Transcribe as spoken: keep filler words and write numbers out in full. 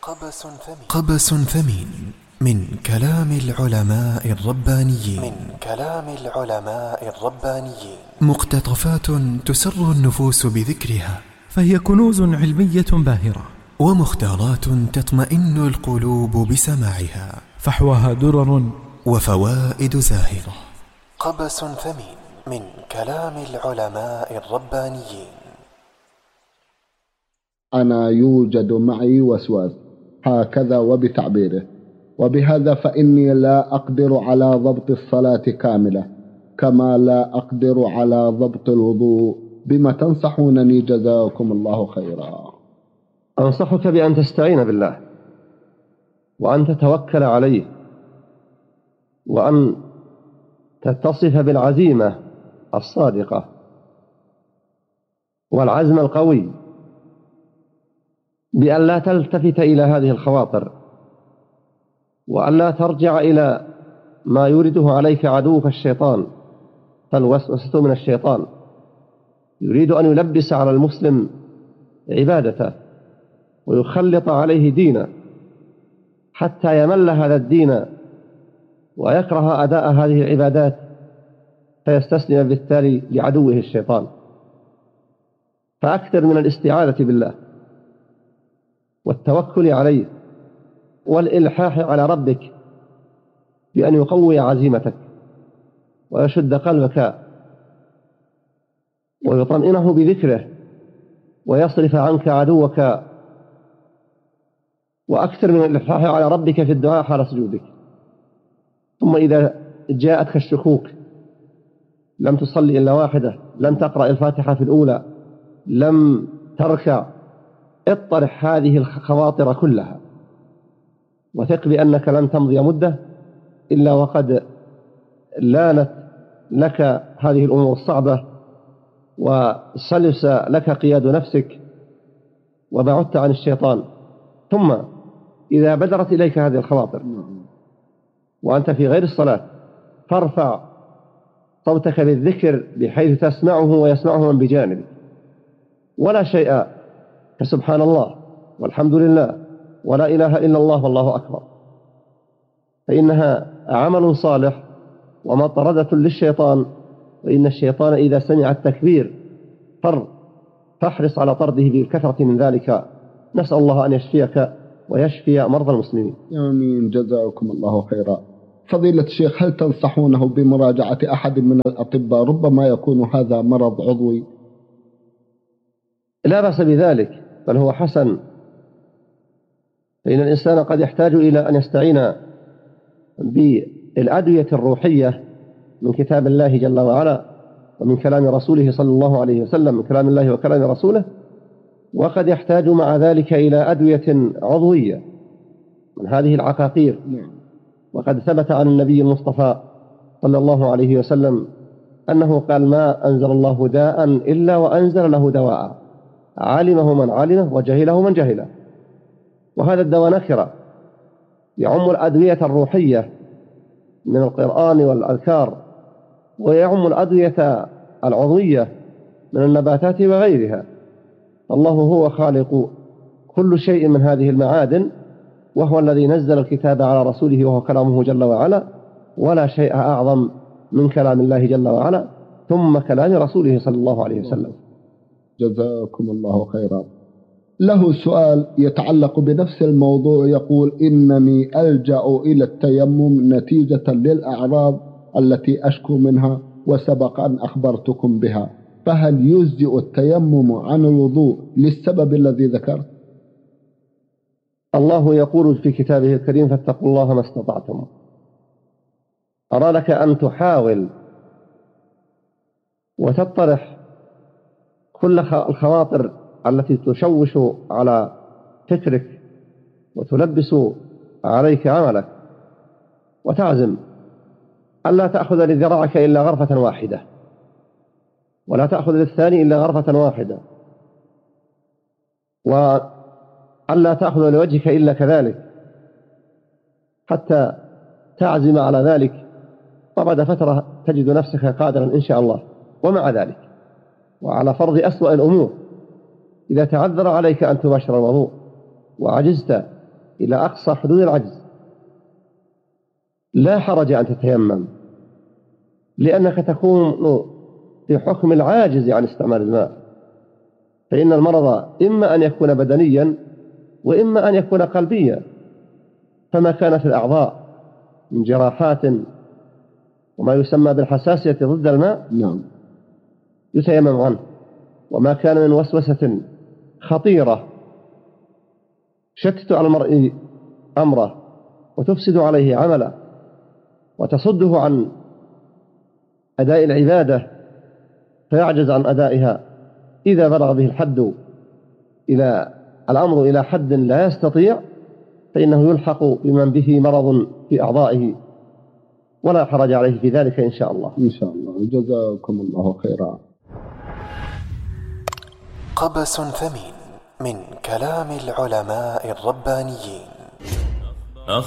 قبس ثمين, قبس ثمين من كلام العلماء الربانيين من كلام العلماء الربانيين مقتطفات تسر النفوس بذكرها، فهي كنوز علمية باهرة، ومختارات تطمئن القلوب بسماعها، فحواها درر وفوائد زاهرة. قبس ثمين من كلام العلماء الربانيين. أنا يوجد معي وسواس، هكذا وبتعبيره، وبهذا فإني لا أقدر على ضبط الصلاة كاملة، كما لا أقدر على ضبط الوضوء. بما تنصحونني جزاكم الله خيرا؟ أنصحك بأن تستعين بالله، وأن تتوكل عليه، وأن تتصف بالعزيمة الصادقة والعزم القوي، بأن لا تلتفت إلى هذه الخواطر، وأن لا ترجع إلى ما يورده عليك عدوك الشيطان. فالوسوسة من الشيطان يريد أن يلبس على المسلم عبادته ويخلط عليه دينه حتى يمل هذا الدين ويكره أداء هذه العبادات، فيستسلم بالتالي لعدوه الشيطان. فأكثر من الاستعانة بالله والتوكل عليه والإلحاح على ربك بأن يقوي عزيمتك ويشد قلبك ويطمئنه بذكره ويصرف عنك عدوك، وأكثر من الإلحاح على ربك في الدعاء حال سجودك. ثم إذا جاءتك الشكوك، لم تصلي إلا واحدة، لم تقرأ الفاتحة في الأولى، لم تركع، اطرح هذه الخواطر كلها، وثق بأنك لن تمضي مدة إلا وقد لانت لك هذه الأمور الصعبة وسلس لك قياد نفسك وبعدت عن الشيطان. ثم إذا بدرت إليك هذه الخواطر وأنت في غير الصلاة، فارفع صوتك بالذكر بحيث تسمعه ويسمعه من بجانبك، ولا شيء كسبحان الله والحمد لله ولا إله إلا الله والله أكبر، فإنها عمل صالح ومطردة للشيطان، وإن الشيطان إذا سمع التكبير فر، فاحرص على طرده بالكثرة من ذلك. نسأل الله أن يشفيك ويشفي مرضى المسلمين. آمين، جزاكم الله خيرا. فضيلة الشيخ، هل تنصحونه بمراجعة أحد من الأطباء؟ ربما يكون هذا مرض عضوي. لا بأس بذلك، بل هو حسن، فإن الإنسان قد يحتاج إلى أن يستعين بالأدوية الروحية من كتاب الله جل وعلا ومن كلام رسوله صلى الله عليه وسلم، من كلام الله وكلام رسوله، وقد يحتاج مع ذلك إلى أدوية عضوية من هذه العقاقير. وقد ثبت عن النبي المصطفى صلى الله عليه وسلم أنه قال: ما أنزل الله داء إلا وأنزل له دواء، علمه من علمه وجهله من جهله. وهذا الدواء نكرة يعم الأدوية الروحية من القرآن والأذكار، ويعم الأدوية العضوية من النباتات وغيرها. الله هو خالق كل شيء من هذه المعادن، وهو الذي نزل الكتاب على رسوله وهو كلامه جل وعلا، ولا شيء أعظم من كلام الله جل وعلا ثم كلام رسوله صلى الله عليه وسلم. جزاكم الله خيرا. له سؤال يتعلق بنفس الموضوع، يقول: إنني ألجأ إلى التيمم نتيجة للأعراض التي أشكو منها، وسبق أن أخبرتكم بها، فهل يجزئ التيمم عن الوضوء للسبب الذي ذكرت؟ الله يقول في كتابه الكريم: فاتقوا الله ما استطعتم. أرادك أن تحاول وتطرح كل الخواطر التي تشوش على فكرك وتلبس عليك عملك، وتعزم ألا تأخذ لذراعك إلا غرفة واحدة، ولا تأخذ للثاني إلا غرفة واحدة، وألا تأخذ لوجهك إلا كذلك، حتى تعزم على ذلك، وبعد فترة تجد نفسك قادرا إن شاء الله. ومع ذلك، وعلى فرض أسوأ الأمور، إذا تعذر عليك أن تباشر الوضوء وعجزت إلى أقصى حدود العجز لا حرج أن تتيمم، لأنك تكون في حكم العاجز عن استعمال الماء، فإن المرض إما أن يكون بدنيا وإما أن يكون قلبيا، فما كانت الأعضاء من جراحات وما يسمى بالحساسية ضد الماء نعم يتيمم عنه، وما كان من وسوسة خطيرة شتت على المرء أمره وتفسد عليه عمله وتصده عن أداء العبادة فيعجز عن أدائها، إذا بلغ به الحد إلى الأمر إلى حد لا يستطيع فإنه يلحق بمن به مرض في أعضائه، ولا حرج عليه في ذلك إن شاء الله. إن شاء الله. جزاكم الله خيرا. قبس ثمين من كلام العلماء الربانيين.